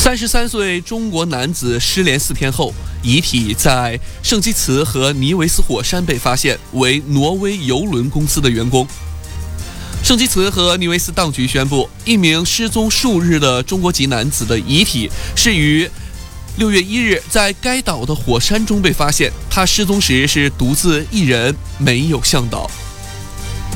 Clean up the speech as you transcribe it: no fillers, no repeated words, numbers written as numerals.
33岁中国男子失联4天后，遗体在圣基茨和尼维斯火山被发现，为挪威邮轮公司的员工。圣基茨和尼维斯当局宣布，一名失踪数日的中国籍男子的遗体是于6月1日在该岛的火山中被发现，他失踪时是独自一人，没有向导。